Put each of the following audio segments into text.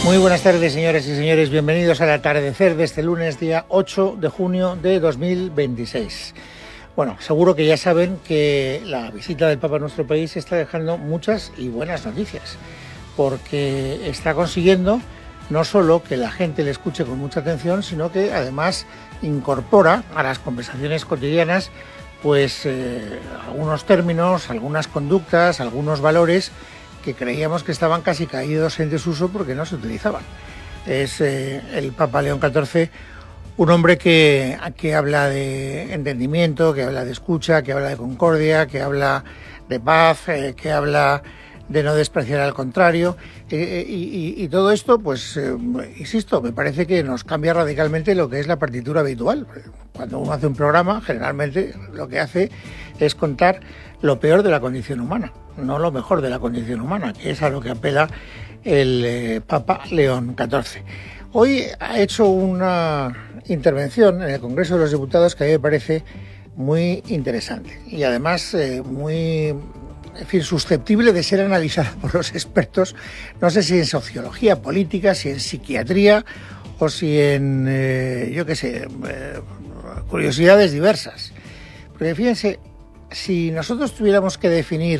Muy buenas tardes, señoras y señores. Bienvenidos al atardecer de este lunes, día 8 de junio de 2026. Bueno, seguro que ya saben que la visita del Papa a nuestro país está dejando muchas y buenas noticias, porque está consiguiendo no solo que la gente le escuche con mucha atención, sino que además incorpora a las conversaciones cotidianas pues algunos términos, algunas conductas, algunos valores que creíamos que estaban casi caídos en desuso porque no se utilizaban. Es el Papa León XIV un hombre que habla de entendimiento, que habla de escucha, que habla de concordia, que habla de paz, que habla de no despreciar al contrario, y todo esto, pues, insisto, me parece que nos cambia radicalmente lo que es la partitura habitual. Cuando uno hace un programa, generalmente lo que hace es contar lo peor de la condición humana, no lo mejor de la condición humana, que es a lo que apela el Papa León XIV. Hoy ha hecho una intervención en el Congreso de los Diputados que a mí me parece muy interesante y además muy, en fin, susceptible de ser analizada por los expertos, no sé si en sociología política, si en psiquiatría o si en, curiosidades diversas. Porque fíjense, si nosotros tuviéramos que definir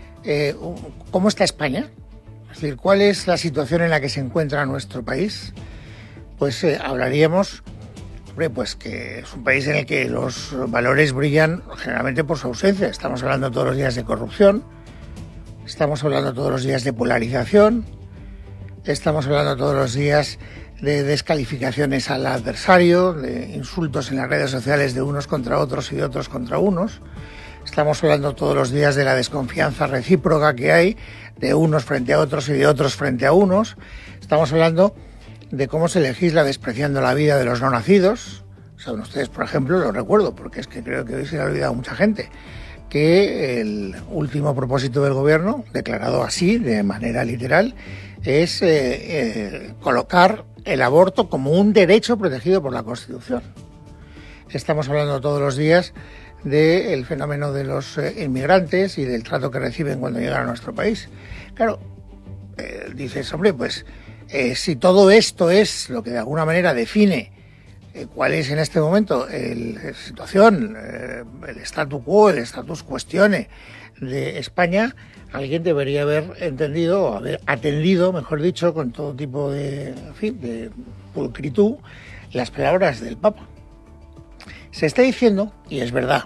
cómo está España, es decir, cuál es la situación en la que se encuentra nuestro país, pues hablaríamos, pues que es un país en el que los valores brillan generalmente por su ausencia. Estamos hablando todos los días de corrupción, estamos hablando todos los días de polarización, estamos hablando todos los días de descalificaciones al adversario, de insultos en las redes sociales de unos contra otros y de otros contra unos. Estamos hablando todos los días de la desconfianza recíproca que hay de unos frente a otros y de otros frente a unos. Estamos hablando de cómo se legisla despreciando la vida de los no nacidos. Saben ustedes, por ejemplo, lo recuerdo porque es que creo que hoy se le ha olvidado a mucha gente, que el último propósito del gobierno, declarado así de manera literal, es colocar el aborto como un derecho protegido por la Constitución. Estamos hablando todos los días del fenómeno de los inmigrantes y del trato que reciben cuando llegan a nuestro país. Claro, dices, hombre, pues si todo esto es lo que de alguna manera define cuál es en este momento la situación, el statu quo, el status questione de España, alguien debería haber entendido, o haber atendido, mejor dicho, con todo tipo de pulcritud, las palabras del Papa. Se está diciendo, y es verdad,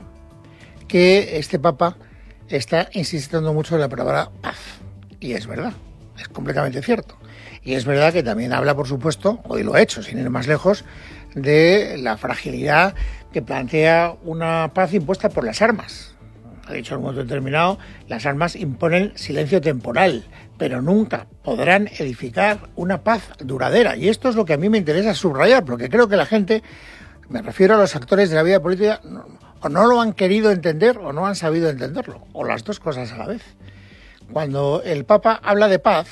que este Papa está insistiendo mucho en la palabra paz. Y es verdad, es completamente cierto. Y es verdad que también habla, por supuesto, hoy lo ha hecho, sin ir más lejos, de la fragilidad que plantea una paz impuesta por las armas. Ha dicho en un momento determinado, las armas imponen silencio temporal, pero nunca podrán edificar una paz duradera. Y esto es lo que a mí me interesa subrayar, porque creo que la gente, me refiero a los actores de la vida política, o no lo han querido entender o no han sabido entenderlo, o las dos cosas a la vez. Cuando el Papa habla de paz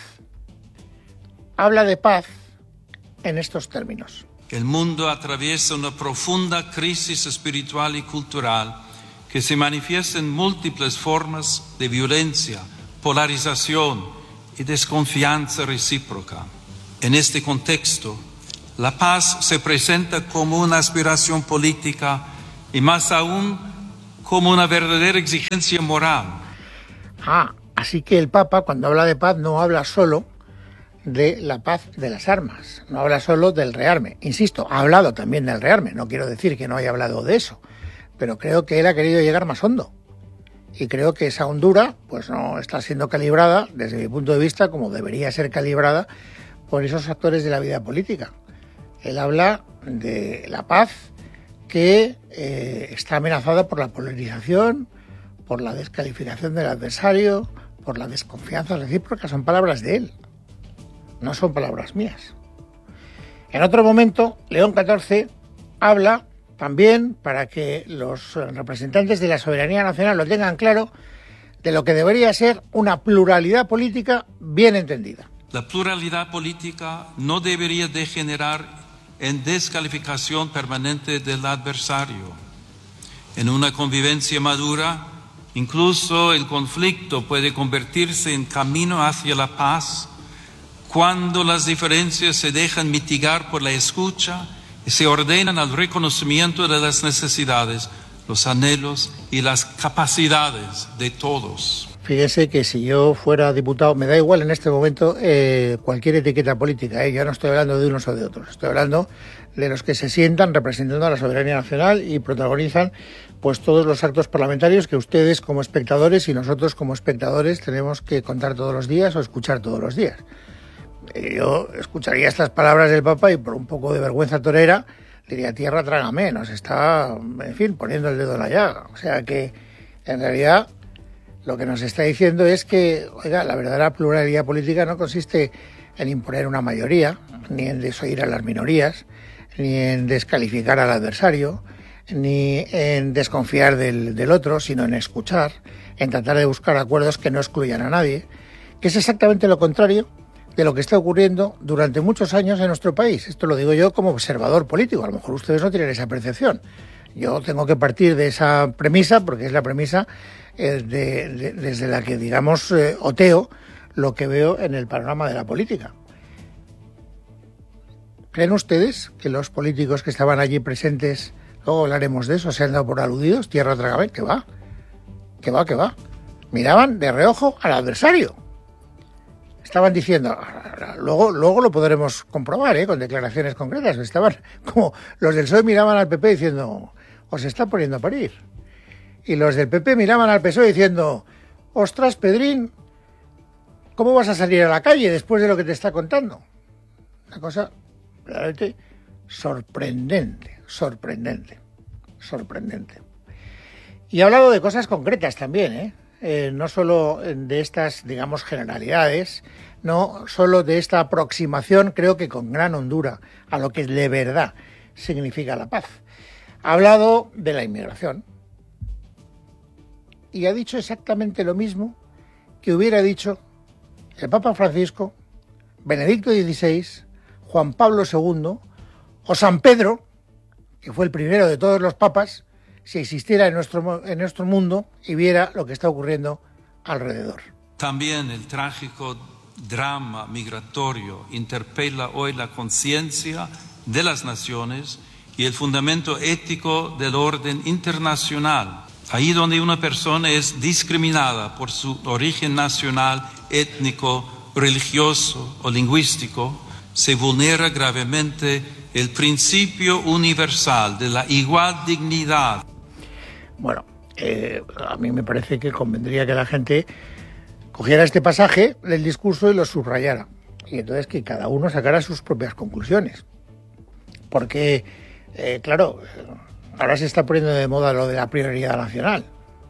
en estos términos. El mundo atraviesa una profunda crisis espiritual y cultural que se manifiesta en múltiples formas de violencia, polarización y desconfianza recíproca. En este contexto, la paz se presenta como una aspiración política y más aún como una verdadera exigencia moral. Así que el Papa, cuando habla de paz, no habla solo de la paz de las armas, no habla solo del rearme. Insisto, ha hablado también del rearme, no quiero decir que no haya hablado de eso, pero creo que él ha querido llegar más hondo. Y creo que esa hondura pues no está siendo calibrada, desde mi punto de vista, como debería ser calibrada por esos actores de la vida política. Él habla de la paz que está amenazada por la polarización, por la descalificación del adversario, por la desconfianza recíproca. Son palabras de él, no son palabras mías. En otro momento, León XIV habla también, para que los representantes de la soberanía nacional lo tengan claro, de lo que debería ser una pluralidad política bien entendida. La pluralidad política no debería degenerar en descalificación permanente del adversario. En una convivencia madura, incluso el conflicto puede convertirse en camino hacia la paz cuando las diferencias se dejan mitigar por la escucha y se ordenan al reconocimiento de las necesidades, los anhelos y las capacidades de todos. Fíjese que si yo fuera diputado, me da igual en este momento cualquier etiqueta política, yo no estoy hablando de unos o de otros, estoy hablando de los que se sientan representando a la soberanía nacional y protagonizan pues todos los actos parlamentarios que ustedes como espectadores y nosotros como espectadores tenemos que contar todos los días o escuchar todos los días. Yo escucharía estas palabras del Papa y por un poco de vergüenza torera diría: tierra, trágame, nos está, en fin, poniendo el dedo en la llaga. O sea que, en realidad, lo que nos está diciendo es que, oiga, la verdadera pluralidad política no consiste en imponer una mayoría, ni en desoír a las minorías, ni en descalificar al adversario, ni en desconfiar del otro, sino en escuchar, en tratar de buscar acuerdos que no excluyan a nadie, que es exactamente lo contrario de lo que está ocurriendo durante muchos años en nuestro país. Esto lo digo yo como observador político, a lo mejor ustedes no tienen esa percepción. Yo tengo que partir de esa premisa, porque es la premisa desde la que, digamos, oteo lo que veo en el panorama de la política. ¿Creen ustedes que los políticos que estaban allí presentes, luego hablaremos de eso, se han dado por aludidos? Tierra, trágame, que va. Miraban de reojo al adversario. Estaban diciendo, luego lo podremos comprobar, con declaraciones concretas, estaban como los del PSOE miraban al PP diciendo: os está poniendo a parir. Y los del PP miraban al PSOE diciendo: ostras, Pedrín, ¿cómo vas a salir a la calle después de lo que te está contando? Una cosa realmente sorprendente. Y he hablado de cosas concretas también, no solo de estas, digamos, generalidades, no solo de esta aproximación, creo que con gran hondura, a lo que de verdad significa la paz. Ha hablado de la inmigración y ha dicho exactamente lo mismo que hubiera dicho el Papa Francisco, Benedicto XVI, Juan Pablo II o San Pedro, que fue el primero de todos los papas, si existiera en nuestro mundo y viera lo que está ocurriendo alrededor. También el trágico drama migratorio interpela hoy la conciencia de las naciones y el fundamento ético del orden internacional. Ahí donde una persona es discriminada por su origen nacional, étnico, religioso o lingüístico, se vulnera gravemente el principio universal de la igual dignidad. Bueno, a mí me parece que convendría que la gente cogiera este pasaje del discurso y lo subrayara. Y entonces que cada uno sacara sus propias conclusiones. Porque, claro, ahora se está poniendo de moda lo de la prioridad nacional.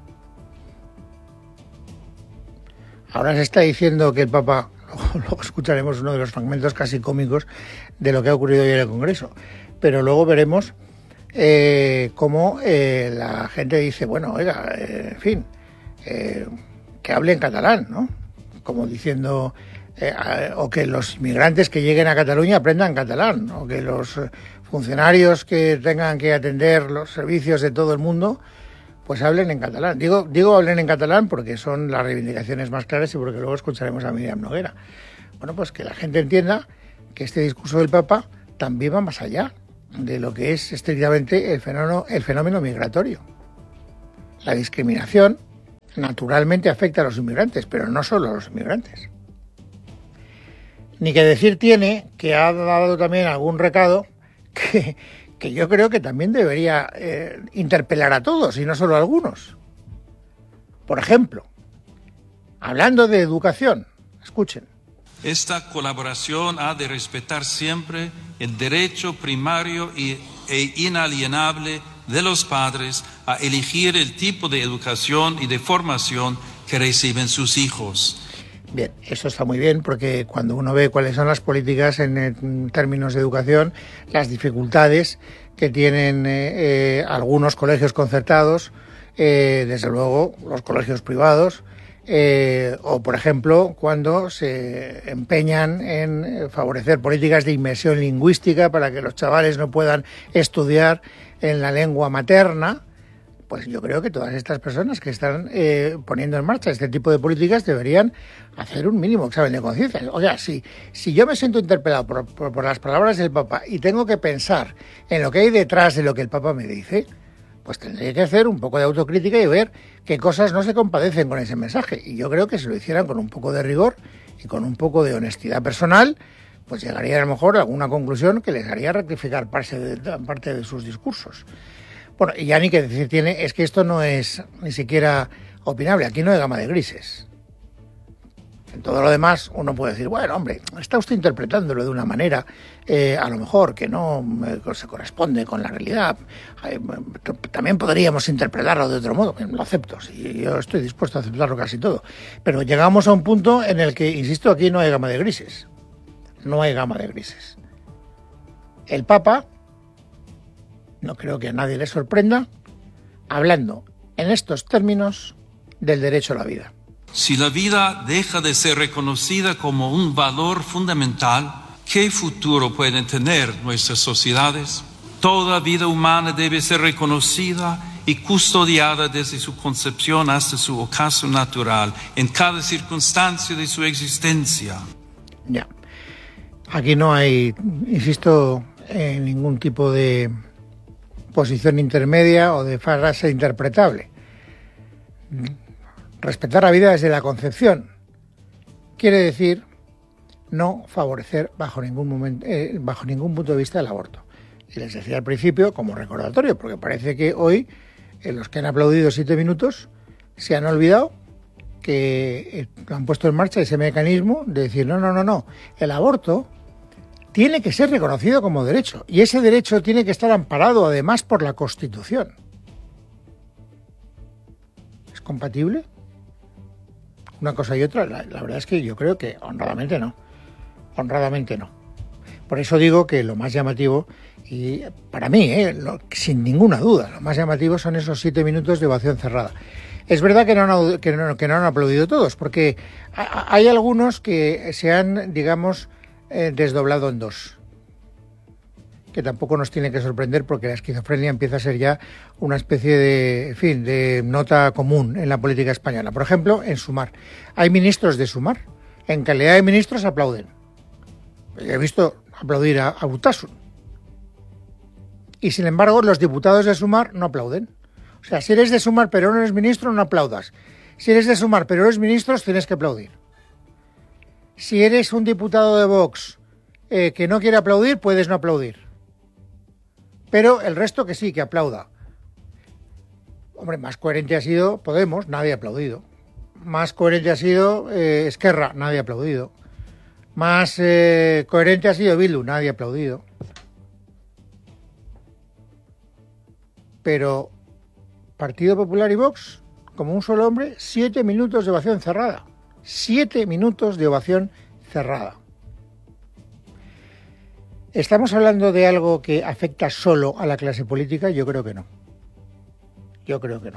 Ahora se está diciendo que el Papa, luego escucharemos uno de los fragmentos casi cómicos de lo que ha ocurrido hoy en el Congreso, pero luego veremos cómo la gente dice, bueno, oiga, en fin, que hable en catalán, ¿no? Como diciendo, o que los inmigrantes que lleguen a Cataluña aprendan catalán, o que los funcionarios que tengan que atender los servicios de todo el mundo pues hablen en catalán. Digo hablen en catalán porque son las reivindicaciones más claras y porque luego escucharemos a Míriam Noguera. Bueno, pues que la gente entienda que este discurso del Papa también va más allá de lo que es estrictamente el fenómeno migratorio. La discriminación naturalmente afecta a los inmigrantes, pero no solo a los inmigrantes. Ni que decir tiene que ha dado también algún recado que yo creo que también debería interpelar a todos y no solo a algunos. Por ejemplo, hablando de educación, escuchen. Esta colaboración ha de respetar siempre el derecho primario e inalienable de los padres a elegir el tipo de educación y de formación que reciben sus hijos. Bien, eso está muy bien porque cuando uno ve cuáles son las políticas en términos de educación, las dificultades que tienen algunos colegios concertados, desde luego los colegios privados, o por ejemplo cuando se empeñan en favorecer políticas de inmersión lingüística para que los chavales no puedan estudiar en la lengua materna, pues yo creo que todas estas personas que están poniendo en marcha este tipo de políticas deberían hacer un mínimo examen de conciencia. O sea, si yo me siento interpelado por las palabras del Papa y tengo que pensar en lo que hay detrás de lo que el Papa me dice, pues tendría que hacer un poco de autocrítica y ver qué cosas no se compadecen con ese mensaje. Y yo creo que si lo hicieran con un poco de rigor y con un poco de honestidad personal, pues llegaría a lo mejor a alguna conclusión que les haría rectificar parte de sus discursos. Bueno, y ya ni que decir tiene, es que esto no es ni siquiera opinable, aquí no hay gama de grises. En todo lo demás uno puede decir, bueno, hombre, está usted interpretándolo de una manera a lo mejor que no se corresponde con la realidad. También podríamos interpretarlo de otro modo, lo acepto, sí, yo estoy dispuesto a aceptarlo casi todo. Pero llegamos a un punto en el que, insisto, aquí no hay gama de grises. No hay gama de grises. El Papa, no creo que a nadie le sorprenda, hablando en estos términos del derecho a la vida. Si la vida deja de ser reconocida como un valor fundamental, ¿qué futuro pueden tener nuestras sociedades? Toda vida humana debe ser reconocida y custodiada desde su concepción hasta su ocaso natural, en cada circunstancia de su existencia. Ya. Aquí no hay, insisto, ningún tipo de posición intermedia o de frase interpretable. Respetar la vida desde la concepción quiere decir no favorecer bajo ningún punto de vista el aborto. Y les decía al principio, como recordatorio, porque parece que hoy los que han aplaudido 7 minutos se han olvidado que han puesto en marcha ese mecanismo de decir no, el aborto tiene que ser reconocido como derecho y ese derecho tiene que estar amparado además por la Constitución. ¿Es compatible? Una cosa y otra, la verdad es que yo creo que honradamente no. Por eso digo que lo más llamativo, y para mí, sin ninguna duda, lo más llamativo son esos 7 minutos de ovación cerrada. Es verdad que no han aplaudido todos, porque hay algunos que se han, digamos, desdoblado en dos, que tampoco nos tiene que sorprender porque la esquizofrenia empieza a ser ya una especie de nota común en la política española. Por ejemplo, en Sumar. Hay ministros de Sumar. En calidad de ministros aplauden. He visto aplaudir a Utasun. Y sin embargo, los diputados de Sumar no aplauden. O sea, si eres de Sumar pero no eres ministro, no aplaudas. Si eres de Sumar pero eres ministro, tienes que aplaudir. Si eres un diputado de Vox que no quiere aplaudir, puedes no aplaudir. Pero el resto que sí, que aplauda. Hombre, más coherente ha sido Podemos, nadie ha aplaudido. Más coherente ha sido Esquerra, nadie ha aplaudido. Más coherente ha sido Bildu, nadie ha aplaudido. Pero Partido Popular y Vox, como un solo hombre, 7 minutos de ovación cerrada. 7 minutos de ovación cerrada. ¿Estamos hablando de algo que afecta solo a la clase política? Yo creo que no. Y yo creo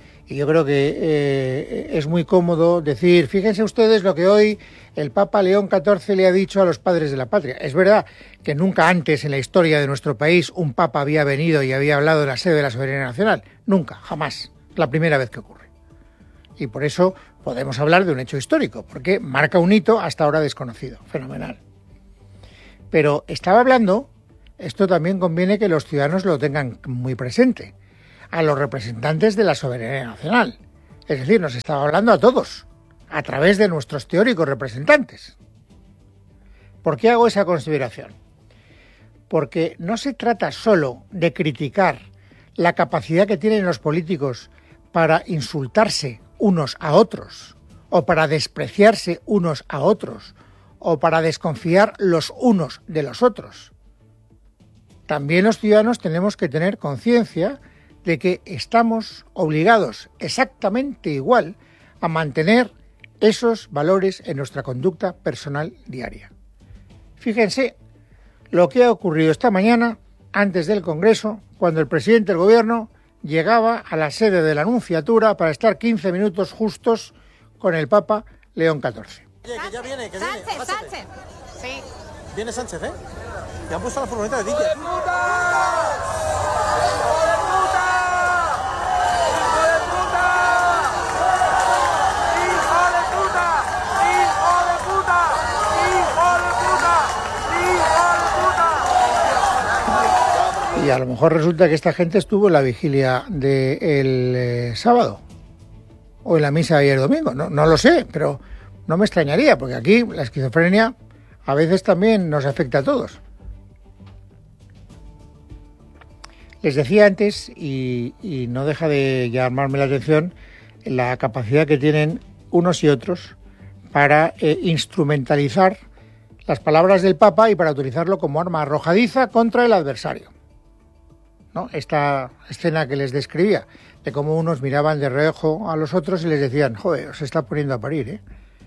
que es muy cómodo decir, fíjense ustedes lo que hoy el Papa León XIV le ha dicho a los padres de la patria. Es verdad que nunca antes en la historia de nuestro país un Papa había venido y había hablado en la sede de la soberanía nacional. Nunca, jamás. Es la primera vez que ocurre. Y por eso podemos hablar de un hecho histórico, porque marca un hito hasta ahora desconocido. Fenomenal. Pero estaba hablando, esto también conviene que los ciudadanos lo tengan muy presente, a los representantes de la soberanía nacional. Es decir, nos estaba hablando a todos, a través de nuestros teóricos representantes. ¿Por qué hago esa consideración? Porque no se trata solo de criticar la capacidad que tienen los políticos para insultarse unos a otros, o para despreciarse unos a otros, o para desconfiar los unos de los otros. También los ciudadanos tenemos que tener conciencia de que estamos obligados exactamente igual a mantener esos valores en nuestra conducta personal diaria. Fíjense lo que ha ocurrido esta mañana antes del Congreso, cuando el presidente del Gobierno llegaba a la sede de la Nunciatura para estar 15 minutos justos con el Papa León XIV. Oye, que ya viene, Sánchez. Sí. Viene Sánchez, ¿eh? Que han puesto la furgoneta de Dique. Y a lo mejor resulta que esta gente estuvo en la vigilia del sábado o en la misa de ayer domingo. No lo sé, pero no me extrañaría, porque aquí la esquizofrenia a veces también nos afecta a todos. Les decía antes, y no deja de llamarme la atención, la capacidad que tienen unos y otros para instrumentalizar las palabras del Papa y para utilizarlo como arma arrojadiza contra el adversario, ¿no? Esta escena que les describía, de cómo unos miraban de reojo a los otros y les decían, joder, os está poniendo a parir, ¿eh?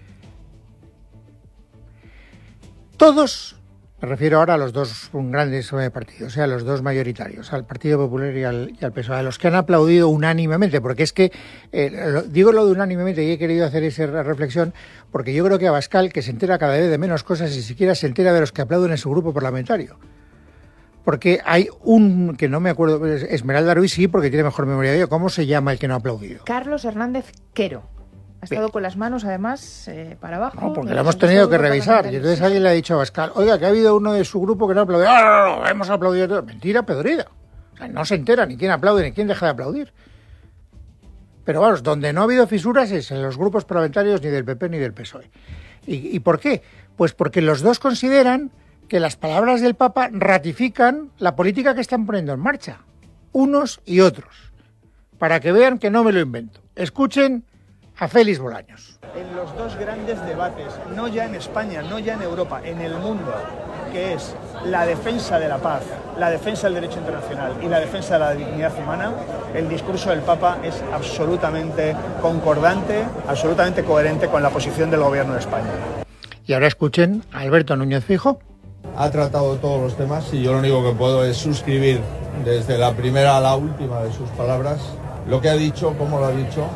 Todos, me refiero ahora a los dos grandes partidos, o sea, a los dos mayoritarios, al Partido Popular y al PSOE, a los que han aplaudido unánimemente, porque es que, digo lo de unánimemente y he querido hacer esa reflexión, porque yo creo que Abascal, que se entera cada vez de menos cosas y siquiera se entera de los que aplauden en su grupo parlamentario. Porque hay un, que no me acuerdo, Esmeralda Ruiz sí, porque tiene mejor memoria que yo. ¿Cómo se llama el que no ha aplaudido? Carlos Hernández Quero. Ha estado con las manos, además, para abajo. No, porque lo hemos tenido que revisar. Y entonces alguien le ha dicho a Abascal, oiga, que ha habido uno de su grupo que no ha aplaudido. No, hemos aplaudido todos. Mentira, pedorida. O sea, no se entera ni quién aplaude ni quién deja de aplaudir. Pero vamos, donde no ha habido fisuras es en los grupos parlamentarios ni del PP ni del PSOE. ¿Y por qué? Pues porque los dos consideran que las palabras del Papa ratifican la política que están poniendo en marcha, unos y otros, para que vean que no me lo invento. Escuchen a Félix Bolaños. En los dos grandes debates, no ya en España, no ya en Europa, en el mundo, que es la defensa de la paz, la defensa del derecho internacional y la defensa de la dignidad humana, el discurso del Papa es absolutamente concordante, absolutamente coherente con la posición del Gobierno de España. Y ahora escuchen a Alberto Núñez Feijóo. Ha tratado todos los temas y yo lo único que puedo es suscribir desde la primera a la última de sus palabras lo que ha dicho, cómo lo ha dicho,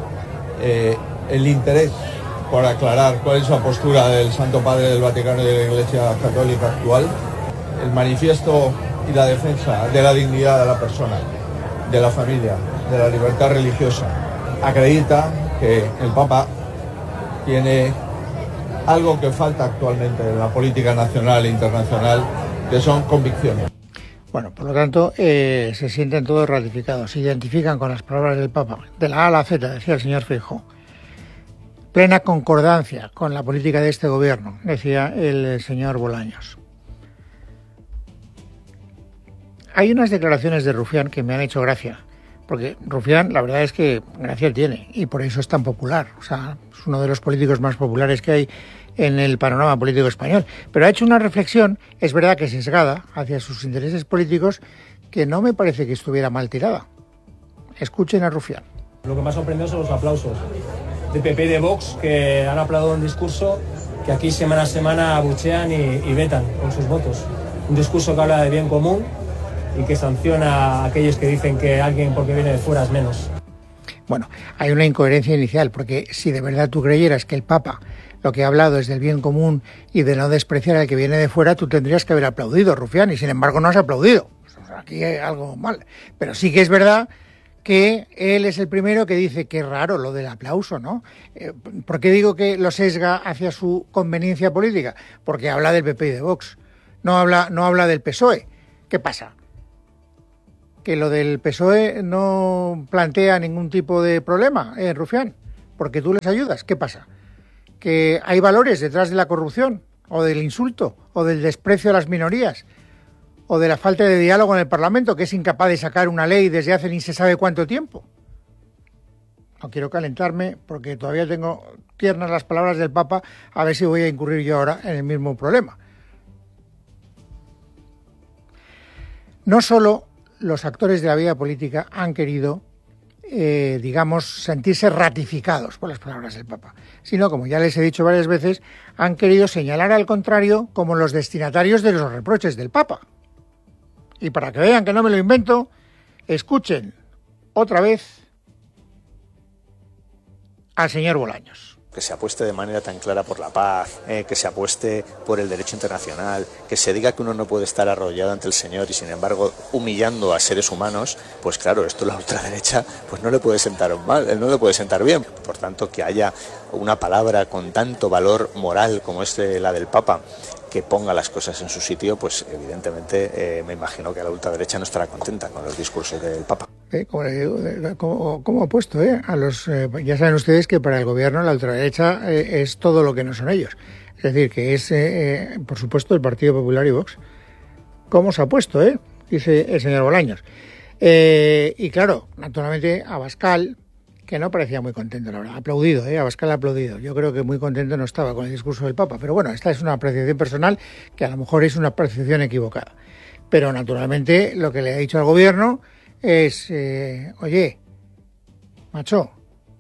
el interés por aclarar cuál es la postura del Santo Padre del Vaticano y de la Iglesia Católica actual, el manifiesto y la defensa de la dignidad de la persona, de la familia, de la libertad religiosa. Acredita que el Papa tiene algo que falta actualmente en la política nacional e internacional, que son convicciones. Bueno, por lo tanto, se sienten todos ratificados, se identifican con las palabras del Papa, de la A a la Z, decía el señor Feijóo. Plena concordancia con la política de este gobierno, decía el señor Bolaños. Hay unas declaraciones de Rufián que me han hecho gracia, porque Rufián, la verdad es que gracia tiene, y por eso es tan popular. O sea, es uno de los políticos más populares que hay en el panorama político español. Pero ha hecho una reflexión, es verdad que sesgada, hacia sus intereses políticos, que no me parece que estuviera mal tirada. Escuchen a Rufián. Lo que me ha sorprendido son los aplausos de PP y de Vox, que han aplaudido un discurso que aquí semana a semana abuchean y vetan con sus votos. Un discurso que habla de bien común y que sanciona a aquellos que dicen que alguien porque viene de fuera es menos. Bueno, hay una incoherencia inicial, porque si de verdad tú creyeras que el Papa lo que ha hablado es del bien común y de no despreciar al que viene de fuera, tú tendrías que haber aplaudido, Rufián, y sin embargo no has aplaudido. O sea, aquí hay algo mal. Pero sí que es verdad que él es el primero que dice que es raro lo del aplauso, ¿no? ¿Por qué digo que lo sesga hacia su conveniencia política? Porque habla del PP y de Vox, no habla del PSOE. ¿Qué pasa? ¿Que lo del PSOE no plantea ningún tipo de problema, Rufián? Porque tú les ayudas. ¿Qué pasa? ¿Que hay valores detrás de la corrupción, o del insulto, o del desprecio a las minorías, o de la falta de diálogo en el Parlamento, que es incapaz de sacar una ley desde hace ni se sabe cuánto tiempo? No quiero calentarme porque todavía tengo tiernas las palabras del Papa, a ver si voy a incurrir yo ahora en el mismo problema. No solo los actores de la vida política han querido, sentirse ratificados por las palabras del Papa, sino, como ya les he dicho varias veces, han querido señalar al contrario como los destinatarios de los reproches del Papa. Y para que vean que no me lo invento, escuchen otra vez al señor Bolaños. Que se apueste de manera tan clara por la paz, que se apueste por el derecho internacional, que se diga que uno no puede estar arrodillado ante el Señor y sin embargo humillando a seres humanos, pues claro, esto la ultraderecha pues no le puede sentar mal, no le puede sentar bien. Por tanto, que haya una palabra con tanto valor moral como es la del Papa, que ponga las cosas en su sitio, pues evidentemente me imagino que la ultraderecha no estará contenta con los discursos del Papa. Como ha puesto, ya saben ustedes que para el gobierno la ultraderecha es todo lo que no son ellos. Es decir, que es, por supuesto, el Partido Popular y Vox. ¿Cómo se ha puesto, dice el señor Bolaños? Y claro, naturalmente Abascal, que no parecía muy contento, la verdad, aplaudido, Abascal aplaudido. Yo creo que muy contento no estaba con el discurso del Papa, pero bueno, esta es una apreciación personal que a lo mejor es una apreciación equivocada. Pero naturalmente lo que le ha dicho al gobierno es, oye, macho,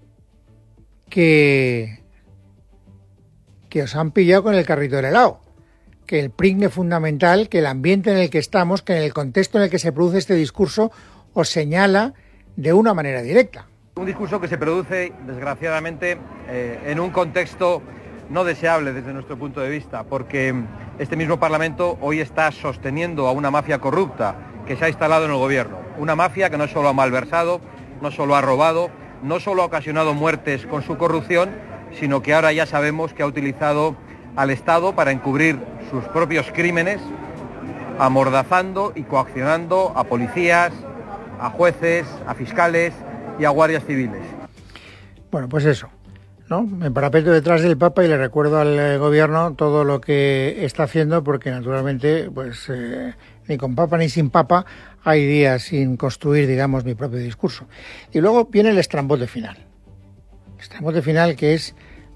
que os han pillado con el carrito del helado, que el prigne fundamental, que el ambiente en el que estamos, que en el contexto en el que se produce este discurso, os señala de una manera directa. Un discurso que se produce, desgraciadamente, en un contexto no deseable desde nuestro punto de vista, porque este mismo Parlamento hoy está sosteniendo a una mafia corrupta que se ha instalado en el gobierno. Una mafia que no solo ha malversado, no solo ha robado, no solo ha ocasionado muertes con su corrupción, sino que ahora ya sabemos que ha utilizado al Estado para encubrir sus propios crímenes, amordazando y coaccionando a policías, a jueces, a fiscales y a guardias civiles. Bueno, pues eso, ¿no? Me parapeto detrás del Papa y le recuerdo al gobierno todo lo que está haciendo, porque naturalmente, pues ni con Papa ni sin Papa hay días sin construir, digamos, mi propio discurso. Y luego viene el estrambote final. El estrambote final que es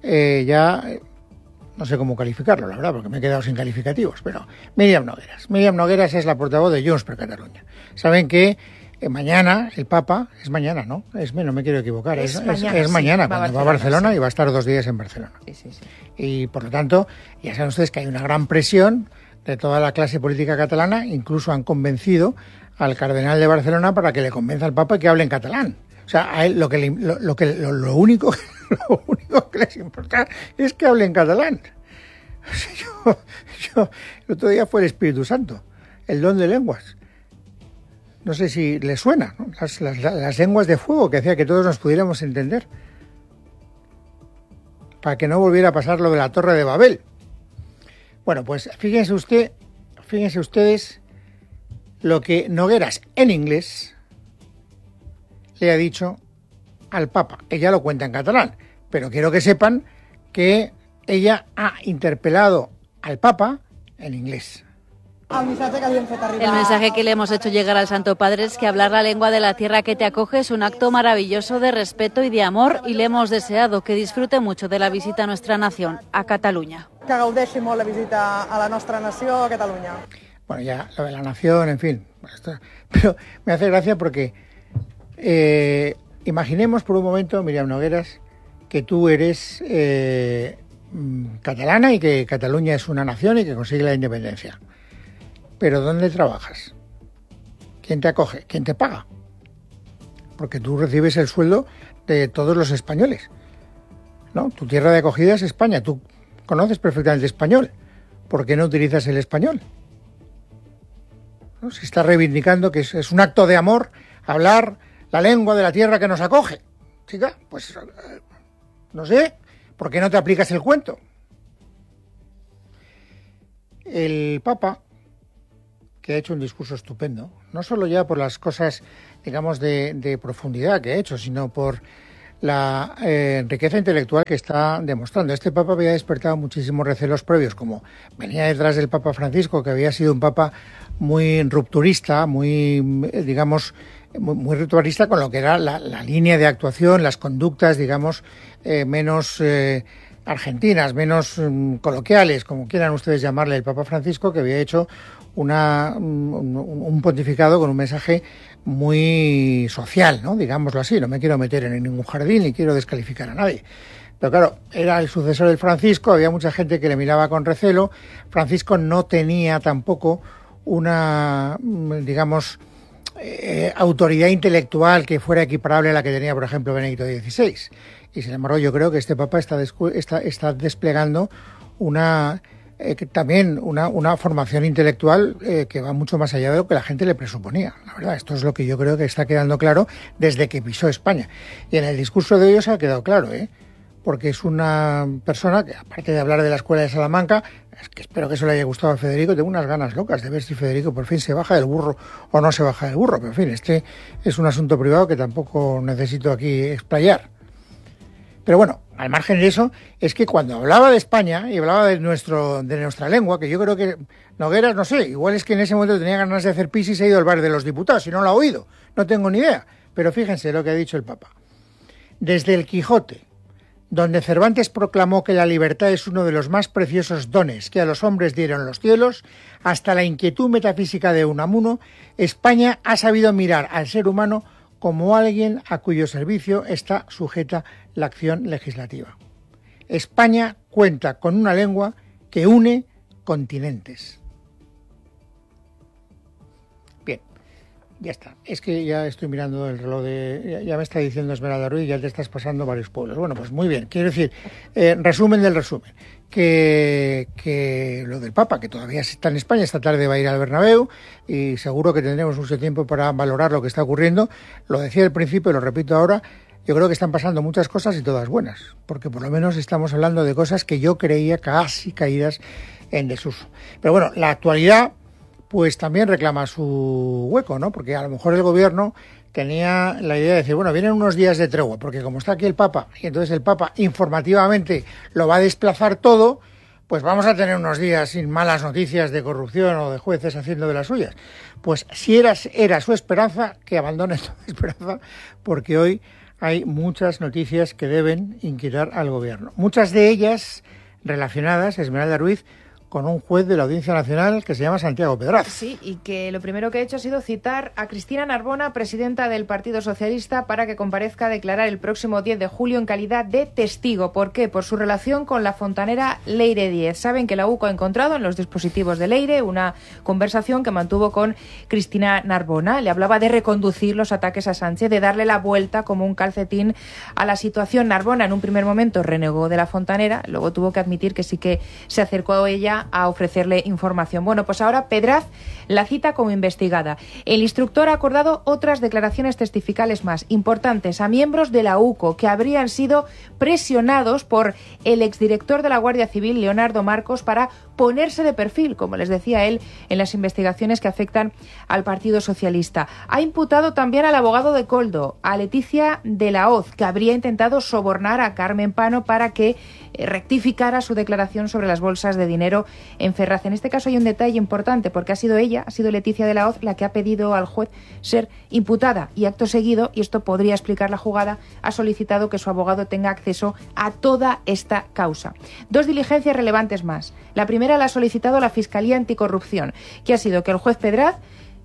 no sé cómo calificarlo, la verdad, porque me he quedado sin calificativos, pero Míriam Nogueras. Míriam Nogueras es la portavoz de Junts per Catalunya. Saben que mañana el Papa, es mañana, ¿no? No me quiero equivocar, es mañana cuando va a Barcelona, sí. Y va a estar 2 días en Barcelona. Sí. Y por lo tanto, ya saben ustedes que hay una gran presión de toda la clase política catalana, incluso han convencido al cardenal de Barcelona para que le convenza al Papa que hable en catalán. O sea, a él lo único que les importa es que hable en catalán. O sea, yo el otro día fue el Espíritu Santo, el don de lenguas. No sé si le suena, ¿no? Las lenguas de fuego que hacía que todos nos pudiéramos entender. Para que no volviera a pasar lo de la Torre de Babel. Bueno, pues fíjense ustedes lo que Nogueras en inglés le ha dicho al Papa. Ella lo cuenta en catalán, pero quiero que sepan que ella ha interpelado al Papa en inglés. El mensaje que le hemos hecho llegar al Santo Padre es que hablar la lengua de la tierra que te acoge es un acto maravilloso de respeto y de amor, y le hemos deseado que disfrute mucho de la visita a nuestra nación, a Cataluña. Que gaudeixi molt la visita a la nostra nació, a Catalunya. Bueno, ya lo de la nación, en fin. Pero me hace gracia porque imaginemos por un momento, Míriam Nogueras, que tú eres catalana y que Cataluña es una nación y que consigue la independencia. ¿Pero dónde trabajas? ¿Quién te acoge? ¿Quién te paga? Porque tú recibes el sueldo de todos los españoles, ¿no? Tu tierra de acogida es España. Tú conoces perfectamente español. ¿Por qué no utilizas el español? ¿No? Si estás reivindicando que es un acto de amor hablar la lengua de la tierra que nos acoge. Chica, pues no sé, ¿por qué no te aplicas el cuento? El Papa, que ha hecho un discurso estupendo, no solo ya por las cosas, digamos, de profundidad que ha hecho, sino por la riqueza intelectual que está demostrando. Este Papa había despertado muchísimos recelos previos, como venía detrás del Papa Francisco, que había sido un Papa muy rupturista, muy rupturista con lo que era la línea de actuación, las conductas, digamos, menos argentinas, menos coloquiales, como quieran ustedes llamarle, el Papa Francisco, que había hecho un pontificado con un mensaje muy social, ¿no? Digámoslo así. No me quiero meter en ningún jardín ni quiero descalificar a nadie. Pero claro, era el sucesor del Francisco, había mucha gente que le miraba con recelo. Francisco no tenía tampoco una, digamos, autoridad intelectual que fuera equiparable a la que tenía, por ejemplo, Benedicto XVI. Y sin embargo, yo creo que este Papa está desplegando también una formación intelectual que va mucho más allá de lo que la gente le presuponía. La verdad, esto es lo que yo creo que está quedando claro desde que pisó España. Y en el discurso de hoy os ha quedado claro, porque es una persona que, aparte de hablar de la escuela de Salamanca, es que espero que eso le haya gustado a Federico. Tengo unas ganas locas de ver si Federico por fin se baja del burro o no se baja del burro, pero en fin, este es un asunto privado que tampoco necesito aquí explayar. Pero bueno, al margen de eso, es que cuando hablaba de España y hablaba de nuestra lengua, que yo creo que Nogueras, no sé, igual es que en ese momento tenía ganas de hacer pis y se ha ido al bar de los diputados y no lo ha oído, no tengo ni idea. Pero fíjense lo que ha dicho el Papa. Desde el Quijote, donde Cervantes proclamó que la libertad es uno de los más preciosos dones que a los hombres dieron los cielos, hasta la inquietud metafísica de Unamuno, España ha sabido mirar al ser humano como alguien a cuyo servicio está sujeta la acción legislativa. España cuenta con una lengua que une continentes. Bien, ya está. Es que ya estoy mirando el reloj ya me está diciendo Esmeralda Ruiz, ya te estás pasando varios pueblos. Bueno, pues muy bien. Quiero decir, resumen del resumen. Que lo del Papa, que todavía está en España, esta tarde va a ir al Bernabéu y seguro que tendremos mucho tiempo para valorar lo que está ocurriendo. Lo decía al principio y lo repito ahora, yo creo que están pasando muchas cosas y todas buenas, porque por lo menos estamos hablando de cosas que yo creía casi caídas en desuso. Pero bueno, la actualidad pues también reclama su hueco, ¿no? Porque a lo mejor el gobierno tenía la idea de decir, bueno, vienen unos días de tregua, porque como está aquí el Papa, y entonces el Papa informativamente lo va a desplazar todo, pues vamos a tener unos días sin malas noticias de corrupción o de jueces haciendo de las suyas. Pues si era su esperanza, que abandone toda esperanza, porque hoy hay muchas noticias que deben inquietar al gobierno. Muchas de ellas relacionadas, Esmeralda Ruiz, con un juez de la Audiencia Nacional que se llama Santiago Pedraz. Sí, y que lo primero que ha hecho ha sido citar a Cristina Narbona, presidenta del Partido Socialista, para que comparezca a declarar el próximo 10 de julio en calidad de testigo. ¿Por qué? Por su relación con la fontanera Leire Díez. Saben que la UCO ha encontrado en los dispositivos de Leire una conversación que mantuvo con Cristina Narbona. Le hablaba de reconducir los ataques a Sánchez, de darle la vuelta como un calcetín a la situación. Narbona en un primer momento renegó de la fontanera, luego tuvo que admitir que sí que se acercó a ella a ofrecerle información. Bueno, pues ahora Pedraz la cita como investigada. El instructor ha acordado otras declaraciones testificales más importantes a miembros de la UCO que habrían sido presionados por el exdirector de la Guardia Civil, Leonardo Marcos, para ponerse de perfil, como les decía él, en las investigaciones que afectan al Partido Socialista. Ha imputado también al abogado de Koldo, a Leticia de la Hoz, que habría intentado sobornar a Carmen Pano para que rectificara su declaración sobre las bolsas de dinero en Ferraz. En este caso hay un detalle importante, porque ha sido Leticia de la Hoz, la que ha pedido al juez ser imputada, y acto seguido, y esto podría explicar la jugada, ha solicitado que su abogado tenga acceso a toda esta causa. Dos diligencias relevantes más. La primera la ha solicitado la Fiscalía Anticorrupción, que ha sido que el juez Pedraz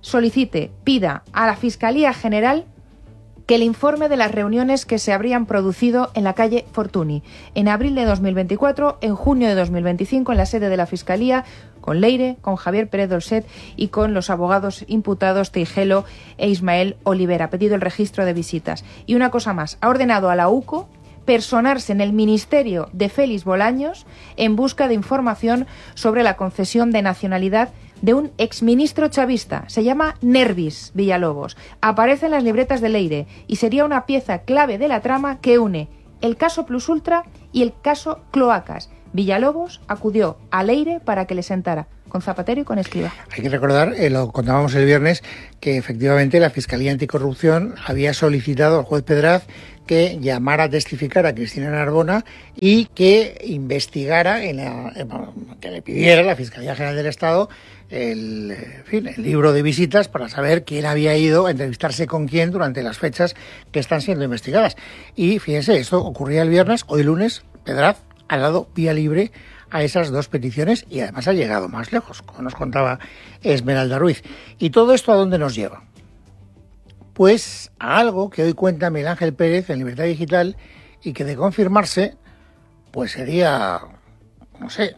pida a la Fiscalía General que el informe de las reuniones que se habrían producido en la calle Fortuny en abril de 2024, en junio de 2025, en la sede de la Fiscalía, con Leire, con Javier Pérez Dolcet y con los abogados imputados Teijelo e Ismael Olivera. Ha pedido el registro de visitas. Y una cosa más, ha ordenado a la UCO personarse en el ministerio de Félix Bolaños en busca de información sobre la concesión de nacionalidad de un exministro chavista. Se llama Nervis Villalobos. Aparece en las libretas de Leire y sería una pieza clave de la trama que une el caso Plus Ultra y el caso Cloacas. Villalobos acudió a Leire para que le sentara con Zapatero y con Escrivá. Hay que recordar, lo contábamos el viernes, que efectivamente la Fiscalía Anticorrupción había solicitado al juez Pedraz que llamara a testificar a Cristina Narbona y que investigara, que le pidiera a la Fiscalía General del Estado el libro de visitas para saber quién había ido a entrevistarse con quién durante las fechas que están siendo investigadas. Y fíjense, esto ocurría el viernes, hoy lunes, Pedraz ha dado vía libre a esas dos peticiones y además ha llegado más lejos, como nos contaba Esmeralda Ruiz. ¿Y todo esto a dónde nos lleva? Pues a algo que hoy cuenta Miguel Ángel Pérez en Libertad Digital y que de confirmarse, pues sería, no sé,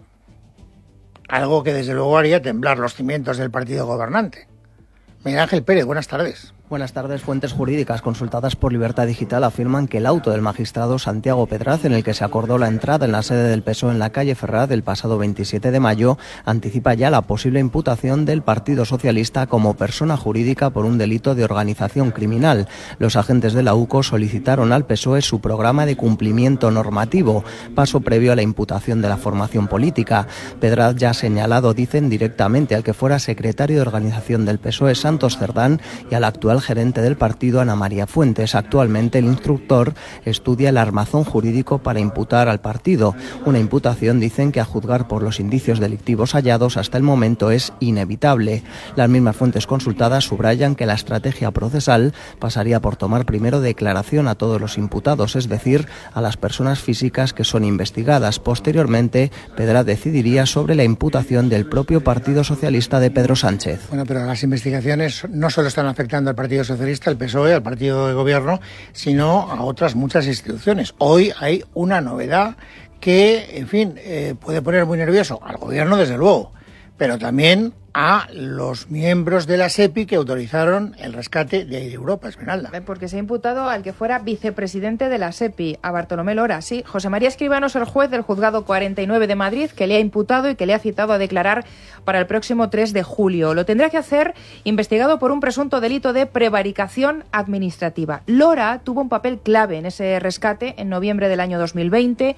algo que desde luego haría temblar los cimientos del partido gobernante. Miguel Ángel Pérez, buenas tardes. Buenas tardes. Fuentes jurídicas consultadas por Libertad Digital afirman que el auto del magistrado Santiago Pedraz, en el que se acordó la entrada en la sede del PSOE en la calle Ferraz el pasado 27 de mayo, anticipa ya la posible imputación del Partido Socialista como persona jurídica por un delito de organización criminal. Los agentes de la UCO solicitaron al PSOE su programa de cumplimiento normativo, paso previo a la imputación de la formación política. Pedraz ya ha señalado, dicen, directamente al que fuera secretario de organización del PSOE, Santos Cerdán, y al actual gerente del partido, Ana María Fuentes. Actualmente el instructor estudia el armazón jurídico para imputar al partido. Una imputación, dicen, que a juzgar por los indicios delictivos hallados hasta el momento es inevitable. Las mismas fuentes consultadas subrayan que la estrategia procesal pasaría por tomar primero declaración a todos los imputados, es decir, a las personas físicas que son investigadas. Posteriormente, Pedraz decidiría sobre la imputación del propio Partido Socialista de Pedro Sánchez. Bueno, pero las investigaciones no solo están afectando al Partido Socialista, al PSOE, al partido de gobierno, sino a otras muchas instituciones. Hoy hay una novedad que, en fin, puede poner muy nervioso al gobierno, desde luego, pero también a los miembros de la SEPI que autorizaron el rescate de Air Europa, Esmeralda. Porque se ha imputado al que fuera vicepresidente de la SEPI, a Bartolomé Lora. Sí, José María Escribano es el juez del Juzgado 49 de Madrid que le ha imputado y que le ha citado a declarar para el próximo 3 de julio. Lo tendrá que hacer investigado por un presunto delito de prevaricación administrativa. Lora tuvo un papel clave en ese rescate en noviembre del año 2020,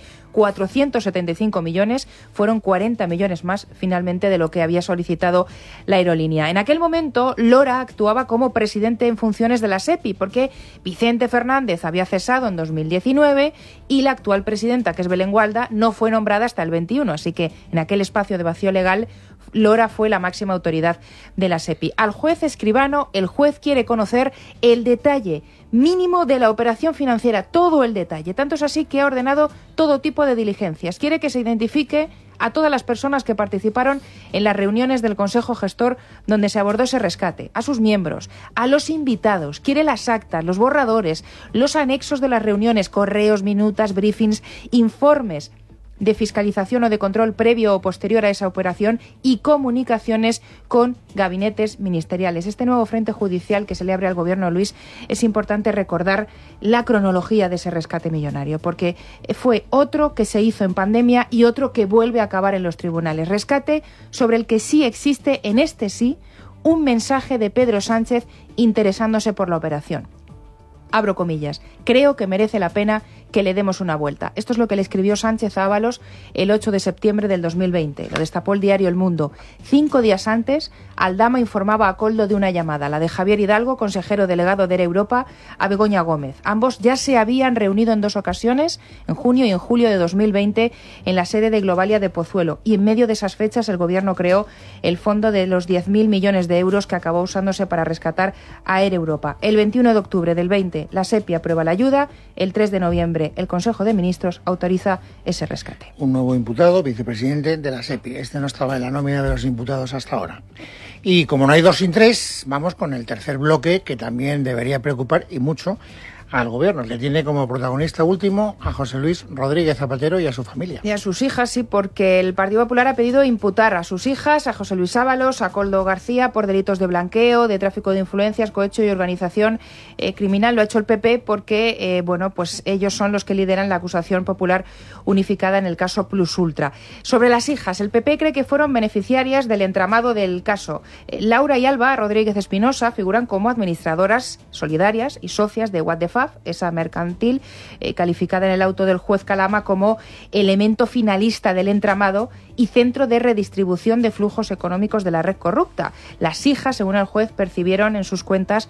475 millones, fueron 40 millones más finalmente de lo que había solicitado la aerolínea. En aquel momento, Lora actuaba como presidente en funciones de la SEPI, porque Vicente Fernández había cesado en 2019 y la actual presidenta, que es Belén Gualda, no fue nombrada hasta el 21, así que en aquel espacio de vacío legal, Lora fue la máxima autoridad de la SEPI. Al juez Escribano, el juez quiere conocer el detalle mínimo de la operación financiera, todo el detalle. Tanto es así que ha ordenado todo tipo de diligencias. Quiere que se identifique a todas las personas que participaron en las reuniones del Consejo Gestor donde se abordó ese rescate, a sus miembros, a los invitados. Quiere las actas, los borradores, los anexos de las reuniones, correos, minutas, briefings, informes de fiscalización o de control previo o posterior a esa operación y comunicaciones con gabinetes ministeriales. Este nuevo frente judicial que se le abre al gobierno, Luis, es importante recordar la cronología de ese rescate millonario, porque fue otro que se hizo en pandemia y otro que vuelve a acabar en los tribunales. Rescate sobre el que sí existe, en este sí, un mensaje de Pedro Sánchez interesándose por la operación. Abro comillas, creo que merece la pena que le demos una vuelta. Esto es lo que le escribió Sánchez a Ábalos el 8 de septiembre del 2020. Lo destapó el diario El Mundo. 5 días antes, Aldama informaba a Koldo de una llamada, la de Javier Hidalgo, consejero delegado de Air Europa, a Begoña Gómez. Ambos ya se habían reunido en 2 ocasiones, en junio y en julio de 2020, en la sede de Globalia de Pozuelo. Y en medio de esas fechas, el gobierno creó el fondo de los 10.000 millones de euros que acabó usándose para rescatar a Air Europa. El 21 de octubre del 20, la SEPI aprueba la ayuda. El 3 de noviembre, el Consejo de Ministros autoriza ese rescate. Un nuevo imputado, vicepresidente de la SEPI. Este no estaba en la nómina de los imputados hasta ahora. Y como no hay 2 sin 3, vamos con el tercer bloque, que también debería preocupar y mucho al gobierno, que tiene como protagonista último a José Luis Rodríguez Zapatero y a su familia. Y a sus hijas, sí, porque el Partido Popular ha pedido imputar a sus hijas, a José Luis Ábalos, a Koldo García, por delitos de blanqueo, de tráfico de influencias, cohecho y organización criminal. Lo ha hecho el PP porque, pues ellos son los que lideran la acusación popular unificada en el caso Plus Ultra. Sobre las hijas, el PP cree que fueron beneficiarias del entramado del caso. Laura y Alba Rodríguez Espinosa figuran como administradoras solidarias y socias de What the Fuck, esa mercantil, calificada en el auto del juez Calama como elemento finalista del entramado y centro de redistribución de flujos económicos de la red corrupta. Las hijas, según el juez, percibieron en sus cuentas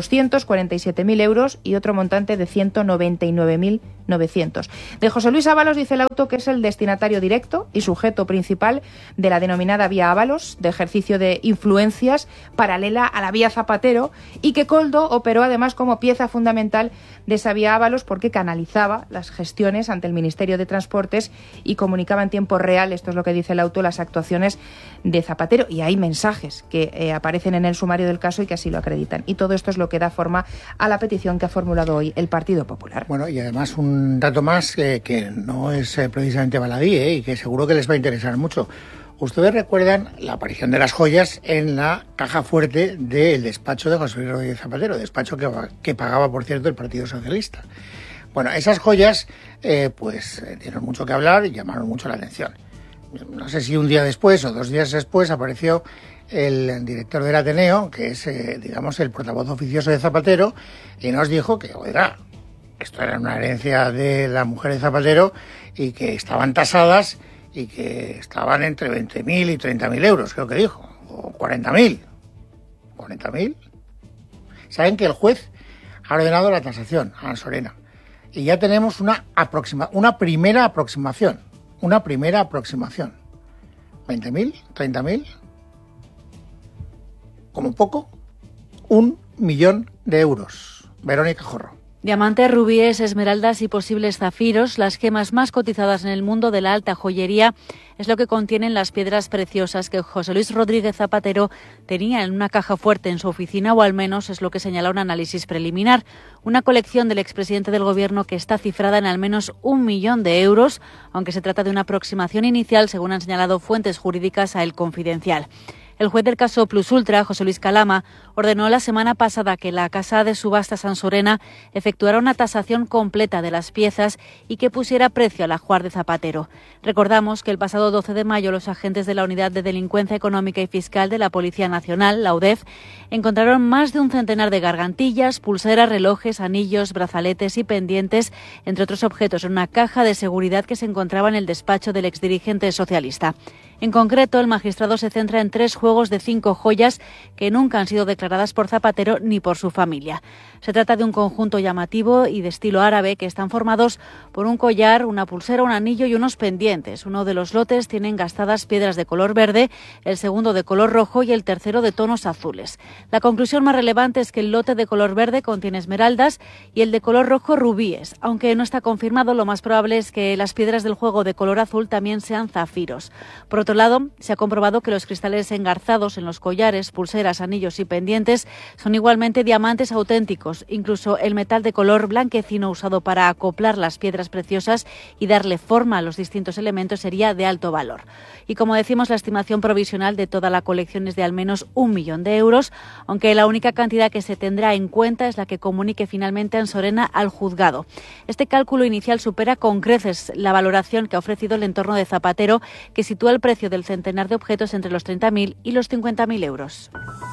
247.000 euros y otro montante de 199.900. De José Luis Ábalos dice el auto que es el destinatario directo y sujeto principal de la denominada vía Ábalos, de ejercicio de influencias paralela a la vía Zapatero, y que Koldo operó además como pieza fundamental de esa vía Ábalos porque canalizaba las gestiones ante el Ministerio de Transportes y comunicaba en tiempo real, esto es lo que dice el auto, las actuaciones de Zapatero. Y hay mensajes que aparecen en el sumario del caso y que así lo acreditan. Y todo esto es lo que da forma a la petición que ha formulado hoy el Partido Popular. Bueno, y además un dato más que no es precisamente baladí y que seguro que les va a interesar mucho. Ustedes recuerdan la aparición de las joyas en la caja fuerte del despacho de José Luis Rodríguez Zapatero, despacho que pagaba, por cierto, el Partido Socialista. Bueno, esas joyas dieron mucho que hablar y llamaron mucho la atención. No sé si un día después o 2 días después apareció el director del Ateneo, que es, el portavoz oficioso de Zapatero, y nos dijo que, oiga, esto era una herencia de la mujer de Zapatero y que estaban tasadas y que estaban entre 20.000 y 30.000 euros, creo que dijo, o 40.000. ¿40.000? Saben que el juez ha ordenado la tasación a Ansorena y ya tenemos una primera aproximación. ¿20.000? ¿30.000? Como poco, 1 millón de euros. Verónica Jorro. Diamantes, rubíes, esmeraldas y posibles zafiros, las gemas más cotizadas en el mundo de la alta joyería, es lo que contienen las piedras preciosas que José Luis Rodríguez Zapatero tenía en una caja fuerte en su oficina, o al menos es lo que señala un análisis preliminar. Una colección del expresidente del Gobierno que está cifrada en al menos 1 millón de euros, aunque se trata de una aproximación inicial, según han señalado fuentes jurídicas a El Confidencial. El juez del caso Plus Ultra, José Luis Calama, ordenó la semana pasada que la Casa de Subastas Ansorena efectuara una tasación completa de las piezas y que pusiera precio al ajuar de Zapatero. Recordamos que el pasado 12 de mayo los agentes de la Unidad de Delincuencia Económica y Fiscal de la Policía Nacional, la UDEF, encontraron más de un centenar de gargantillas, pulseras, relojes, anillos, brazaletes y pendientes, entre otros objetos, en una caja de seguridad que se encontraba en el despacho del exdirigente socialista. En concreto, el magistrado se centra en 3 juegos de 5 joyas que nunca han sido declaradas por Zapatero ni por su familia. Se trata de un conjunto llamativo y de estilo árabe que están formados por un collar, una pulsera, un anillo y unos pendientes. Uno de los lotes tiene engastadas piedras de color verde, el segundo de color rojo y el tercero de tonos azules. La conclusión más relevante es que el lote de color verde contiene esmeraldas y el de color rojo rubíes. Aunque no está confirmado, lo más probable es que las piedras del juego de color azul también sean zafiros. Por otro lado, se ha comprobado que los cristales engarzados en los collares, pulseras, anillos y pendientes son igualmente diamantes auténticos. Incluso el metal de color blanquecino usado para acoplar las piedras preciosas y darle forma a los distintos elementos sería de alto valor. Y como decimos, la estimación provisional de toda la colección es de al menos 1 millón de euros, aunque la única cantidad que se tendrá en cuenta es la que comunique finalmente Ansorena al juzgado. Este cálculo inicial supera con creces la valoración que ha ofrecido el entorno de Zapatero, que sitúa el precio del centenar de objetos entre los 30.000 y los 50.000 euros.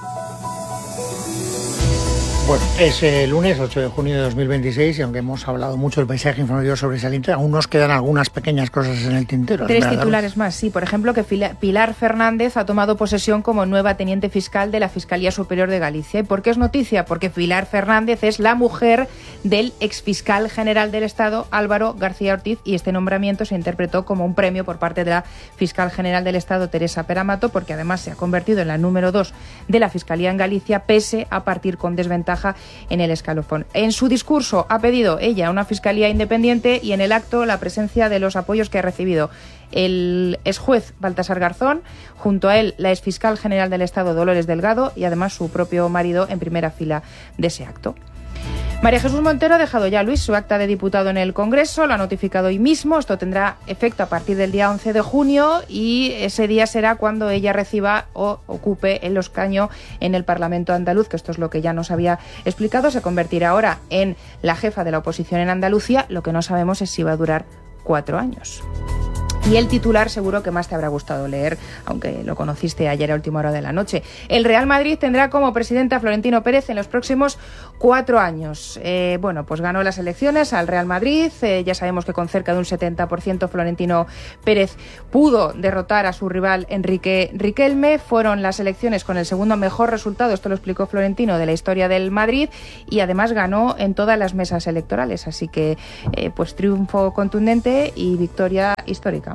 Bueno, es el lunes 8 de junio de 2026 y aunque hemos hablado mucho del paisaje informativo sobresaliente, aún nos quedan algunas pequeñas cosas en el tintero. 3 titulares más, sí. Por ejemplo, que Pilar Fernández ha tomado posesión como nueva teniente fiscal de la Fiscalía Superior de Galicia. ¿Y por qué es noticia? Porque Pilar Fernández es la mujer del exfiscal general del Estado, Álvaro García Ortiz, y este nombramiento se interpretó como un premio por parte de la fiscal general del Estado, Teresa Peramato, porque además se ha convertido en la número 2 de la Fiscalía en Galicia, pese a partir con desventaja en el escalafón. En su discurso ha pedido ella una fiscalía independiente y en el acto la presencia de los apoyos que ha recibido el exjuez Baltasar Garzón, junto a él la exfiscal general del Estado Dolores Delgado y además su propio marido en primera fila de ese acto. María Jesús Montero ha dejado ya, Luis, su acta de diputado en el Congreso, lo ha notificado hoy mismo. Esto tendrá efecto a partir del día 11 de junio y ese día será cuando ella reciba o ocupe el escaño en el Parlamento andaluz, que esto es lo que ya nos había explicado. Se convertirá ahora en la jefa de la oposición en Andalucía. Lo que no sabemos es si va a durar 4 años. Y el titular seguro que más te habrá gustado leer, aunque lo conociste ayer a última hora de la noche. El Real Madrid tendrá como presidente a Florentino Pérez en los próximos 4 años. Pues ganó las elecciones al Real Madrid. Ya sabemos que con cerca de un 70% Florentino Pérez pudo derrotar a su rival Enrique Riquelme. Fueron las elecciones con el segundo mejor resultado, esto lo explicó Florentino, de la historia del Madrid, y además ganó en todas las mesas electorales. Así que triunfo contundente y victoria histórica.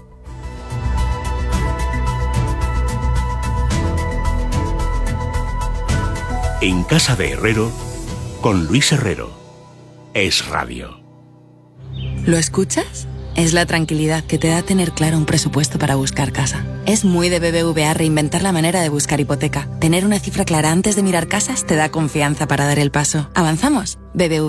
En Casa de Herrero, con Luis Herrero. Es Radio. ¿Lo escuchas? Es la tranquilidad que te da tener claro un presupuesto para buscar casa. Es muy de BBVA reinventar la manera de buscar hipoteca. Tener una cifra clara antes de mirar casas te da confianza para dar el paso. ¿Avanzamos? BBVA.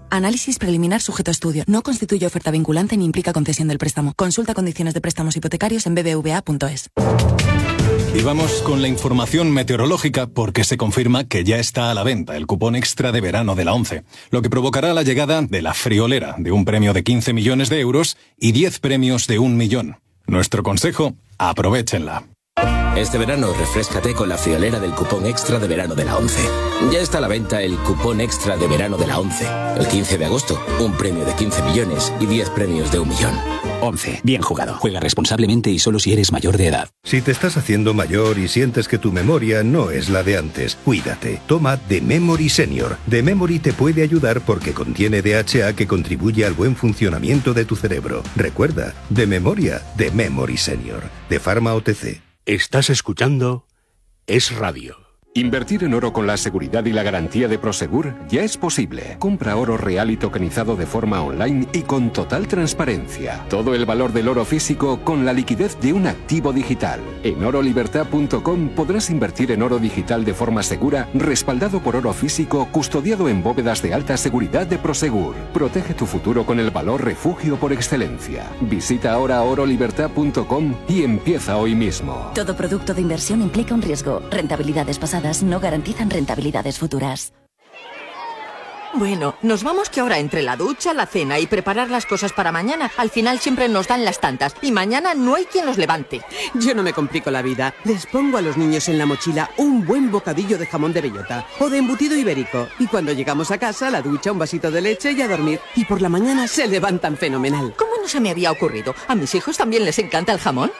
Análisis preliminar sujeto a estudio. No constituye oferta vinculante ni implica concesión del préstamo. Consulta condiciones de préstamos hipotecarios en bbva.es. Y vamos con la información meteorológica porque se confirma que ya está a la venta el cupón extra de verano de la ONCE, lo que provocará la llegada de la friolera de un premio de 15 millones de euros y 10 premios de 1 millón. Nuestro consejo, aprovéchenla. Este verano refréscate con la friolera del cupón extra de verano de la ONCE. Ya está a la venta el cupón extra de verano de la ONCE. El 15 de agosto, un premio de 15 millones y 10 premios de 1 millón. ONCE. Bien jugado. Juega responsablemente y solo si eres mayor de edad. Si te estás haciendo mayor y sientes que tu memoria no es la de antes, cuídate. Toma The Memory Senior. The Memory te puede ayudar porque contiene DHA que contribuye al buen funcionamiento de tu cerebro. Recuerda, de memoria, The Memory Senior. De Pharma OTC. Estás escuchando Es Radio. Invertir en oro con la seguridad y la garantía de Prosegur ya es posible. Compra oro real y tokenizado de forma online y con total transparencia. Todo el valor del oro físico con la liquidez de un activo digital. En orolibertad.com podrás invertir en oro digital de forma segura, respaldado por oro físico, custodiado en bóvedas de alta seguridad de Prosegur. Protege tu futuro con el valor refugio por excelencia. Visita ahora orolibertad.com y empieza hoy mismo. Todo producto de inversión implica un riesgo. Rentabilidades pasadas no garantizan rentabilidades futuras. Bueno, nos vamos que ahora entre la ducha, la cena y preparar las cosas para mañana, al final siempre nos dan las tantas y mañana no hay quien los levante. Yo no me complico la vida. Les pongo a los niños en la mochila un buen bocadillo de jamón de bellota o de embutido ibérico. Y cuando llegamos a casa, la ducha, un vasito de leche y a dormir. Y por la mañana se levantan fenomenal. ¿Cómo no se me había ocurrido? ¿A mis hijos también les encanta el jamón?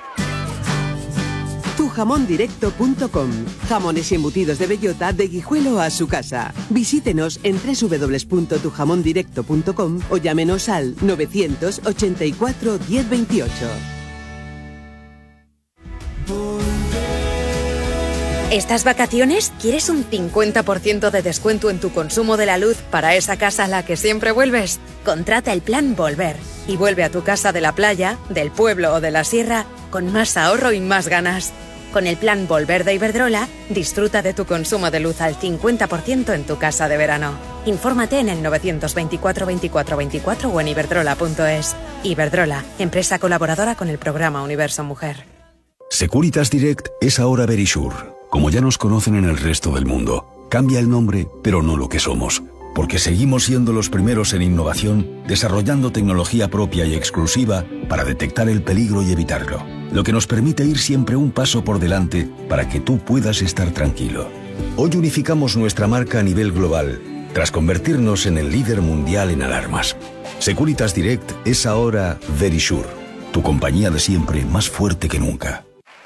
Tujamondirecto.com. Jamones y embutidos de bellota de Guijuelo a su casa. Visítenos en www.tujamondirecto.com o llámenos al 984 1028. ¿Estas vacaciones quieres un 50% de descuento en tu consumo de la luz para esa casa a la que siempre vuelves? Contrata el plan Volver y vuelve a tu casa de la playa, del pueblo o de la sierra con más ahorro y más ganas. Con el plan Volver de Iberdrola, disfruta de tu consumo de luz al 50% en tu casa de verano. Infórmate en el 924 24 24 o en iberdrola.es. Iberdrola, empresa colaboradora con el programa Universo Mujer. Securitas Direct es ahora Verisure. Como ya nos conocen en el resto del mundo, cambia el nombre, pero no lo que somos. Porque seguimos siendo los primeros en innovación, desarrollando tecnología propia y exclusiva para detectar el peligro y evitarlo. Lo que nos permite ir siempre un paso por delante para que tú puedas estar tranquilo. Hoy unificamos nuestra marca a nivel global, tras convertirnos en el líder mundial en alarmas. Securitas Direct es ahora Verisure, tu compañía de siempre más fuerte que nunca.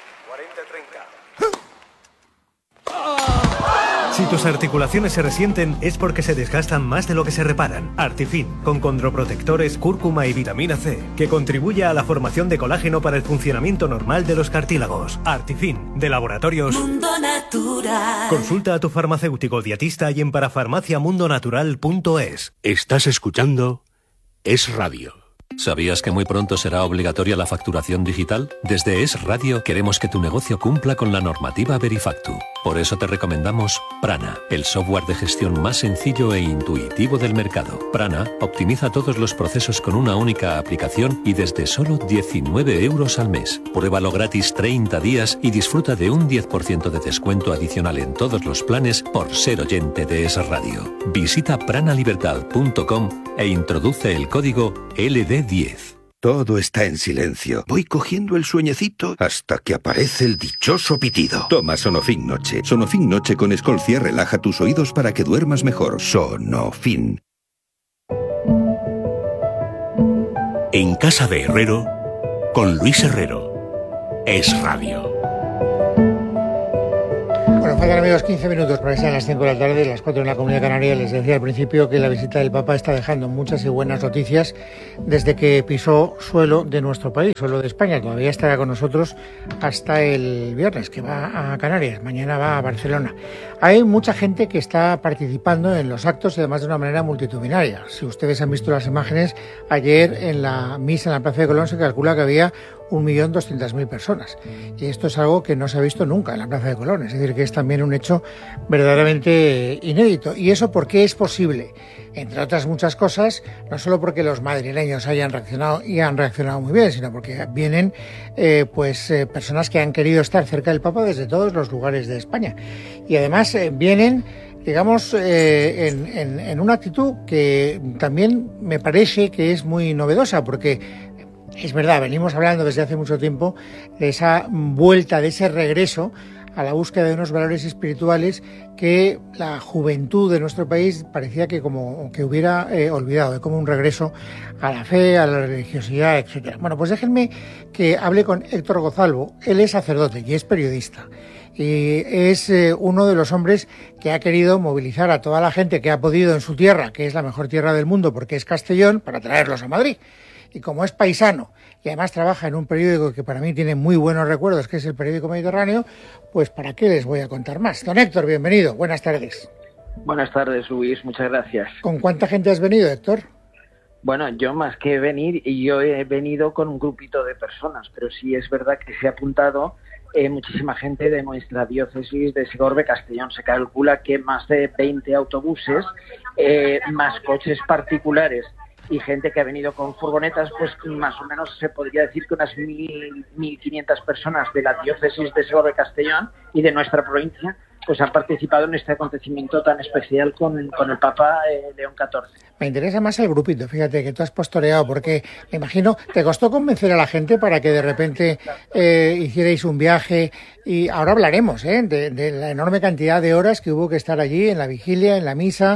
Si tus articulaciones se resienten es porque se desgastan más de lo que se reparan. Artifin, con condroprotectores, cúrcuma y vitamina C, que contribuye a la formación de colágeno para el funcionamiento normal de los cartílagos. Artifin, de Laboratorios Mundo Natural. Consulta a tu farmacéutico dietista y en parafarmaciamundonatural.es. Estás escuchando Es Radio. ¿Sabías que muy pronto será obligatoria la facturación digital? Desde Es Radio queremos que tu negocio cumpla con la normativa Verifactu. Por eso te recomendamos Prana, el software de gestión más sencillo e intuitivo del mercado. Prana optimiza todos los procesos con una única aplicación y desde solo 19 euros al mes. Pruébalo gratis 30 días y disfruta de un 10% de descuento adicional en todos los planes por ser oyente de Es Radio. Visita pranalibertad.com e introduce el código LD10. Todo está en silencio. Voy cogiendo el sueñecito hasta que aparece el dichoso pitido. Toma Sonofin Noche. Sonofin Noche con Escolcia relaja tus oídos para que duermas mejor. Sonofin. En casa de Herrero, con Luis Herrero. Es Radio. Bueno, faltan, amigos, 15 minutos para que sean las 5 de la tarde, las 4 en la Comunidad Canaria. Les decía al principio que la visita del Papa está dejando muchas y buenas noticias desde que pisó suelo de nuestro país, suelo de España. Todavía estará con nosotros hasta el viernes, que va a Canarias. Mañana va a Barcelona. Hay mucha gente que está participando en los actos y además de una manera multitudinaria. Si ustedes han visto las imágenes, ayer en la misa en la Plaza de Colón se calcula que había 1.200.000 personas. Y esto es algo que no se ha visto nunca en la Plaza de Colón, es decir, que es también un hecho verdaderamente inédito. ¿Y eso por qué es posible? Entre otras muchas cosas, no solo porque los madrileños hayan reaccionado y han reaccionado muy bien, sino porque vienen personas que han querido estar cerca del Papa desde todos los lugares de España. Y además vienen, digamos, en una actitud que también me parece que es muy novedosa, porque es verdad, venimos hablando desde hace mucho tiempo de esa vuelta, de ese regreso a la búsqueda de unos valores espirituales que la juventud de nuestro país parecía que hubiera olvidado, como un regreso a la fe, a la religiosidad, etcétera. Bueno, pues déjenme que hable con Héctor Gozalvo. Él es sacerdote y es periodista. Y es uno de los hombres que ha querido movilizar a toda la gente que ha podido en su tierra, que es la mejor tierra del mundo porque es Castellón, para traerlos a Madrid. Y como es paisano y además trabaja en un periódico que para mí tiene muy buenos recuerdos, que es el Periódico Mediterráneo, pues ¿para qué les voy a contar más? Don Héctor, bienvenido. Buenas tardes. Buenas tardes, Luis. Muchas gracias. ¿Con cuánta gente has venido, Héctor? Bueno, yo más que venir, yo he venido con un grupito de personas, pero sí es verdad que se ha apuntado muchísima gente de nuestra diócesis de Segorbe Castellón. Se calcula que más de 20 autobuses, más coches particulares y gente que ha venido con furgonetas, pues más o menos se podría decir que unas 1.500 personas de la diócesis de Segorbe Castellón y de nuestra provincia pues han participado en este acontecimiento tan especial con el Papa León XIV. Me interesa más el grupito, fíjate, que tú has postoreado, porque me imagino, ¿te costó convencer a la gente para que de repente hicierais un viaje? Y ahora hablaremos de la enorme cantidad de horas que hubo que estar allí, en la vigilia, en la misa,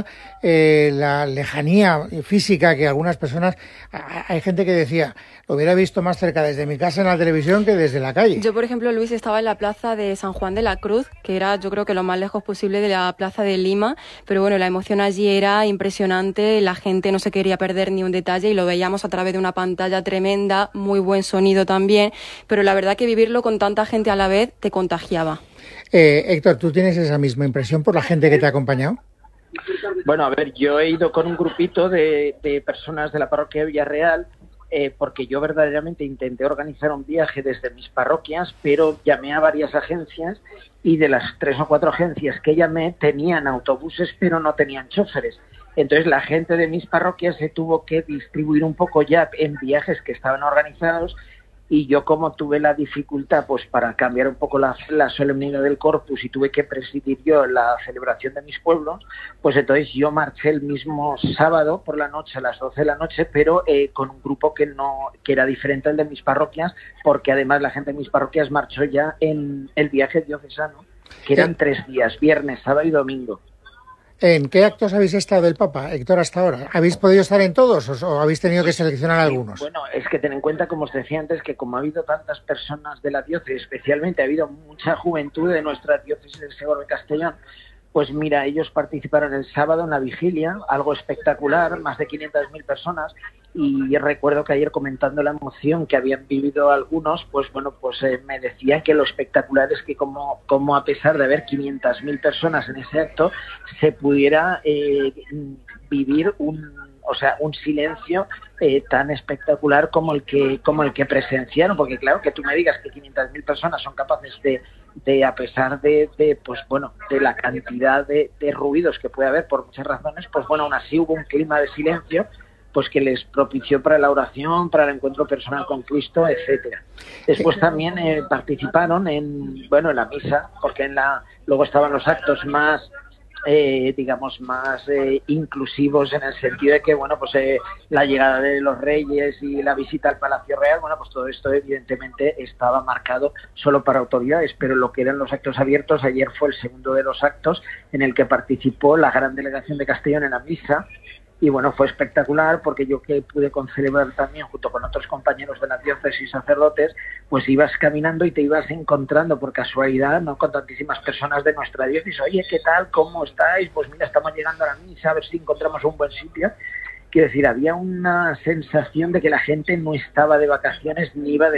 la lejanía física que algunas personas... Hay gente que decía, lo hubiera visto más cerca desde mi casa en la televisión que desde la calle. Yo, por ejemplo, Luis, estaba en la plaza de San Juan de la Cruz, que era, yo creo que lo más lejos posible de la plaza de Lima, pero bueno, la emoción allí era impresionante, la gente no se quería perder ni un detalle y lo veíamos a través de una pantalla tremenda, muy buen sonido también, pero la verdad que vivirlo con tanta gente a la vez te contagiaba. Héctor, ¿tú tienes esa misma impresión por la gente que te ha acompañado? Bueno, a ver, yo he ido con un grupito de personas de la parroquia de Villarreal, porque yo verdaderamente intenté organizar un viaje desde mis parroquias, pero llamé a varias agencias y de las 3 o 4 agencias que llamé tenían autobuses pero no tenían choferes. Entonces la gente de mis parroquias se tuvo que distribuir un poco ya en viajes que estaban organizados y yo, como tuve la dificultad pues para cambiar un poco la solemnidad del Corpus y tuve que presidir yo la celebración de mis pueblos, pues entonces yo marché el mismo sábado por la noche a las 12 de la noche, pero con un grupo que era diferente al de mis parroquias, porque además la gente de mis parroquias marchó ya en el viaje diocesano, que eran 3 días, viernes, sábado y domingo. ¿En qué actos habéis estado del Papa, Héctor, hasta ahora? ¿Habéis podido estar en todos o habéis tenido que seleccionar algunos? Bueno, es que ten en cuenta, como os decía antes, que como ha habido tantas personas de la diócesis, especialmente ha habido mucha juventud de nuestra diócesis de Segorbe Castellón, pues mira, ellos participaron el sábado en la vigilia, algo espectacular, más de 500.000 personas, y recuerdo que ayer, comentando la emoción que habían vivido algunos, pues bueno, pues me decían que lo espectacular es que como a pesar de haber 500.000 personas en ese acto, se pudiera vivir un silencio tan espectacular como el que presenciaron, porque claro, que tú me digas que 500.000 personas son capaces de a pesar de la cantidad de ruidos que puede haber por muchas razones, pues bueno, aún así hubo un clima de silencio pues que les propició para la oración, para el encuentro personal con Cristo, etcétera. Después también participaron en la misa, porque luego estaban los actos más inclusivos, en el sentido de que la llegada de los reyes y la visita al Palacio Real, pues todo esto evidentemente estaba marcado solo para autoridades, pero lo que eran los actos abiertos, ayer fue el segundo de los actos en el que participó la gran delegación de Castellón en la misa. Y bueno, fue espectacular, porque yo que pude celebrar también junto con otros compañeros de la diócesis sacerdotes, pues ibas caminando y te ibas encontrando por casualidad, ¿no?, con tantísimas personas de nuestra diócesis. Oye, ¿qué tal? ¿Cómo estáis? Pues mira, estamos llegando a la misa, a ver si encontramos un buen sitio. Quiero decir, había una sensación de que la gente no estaba de vacaciones ni iba de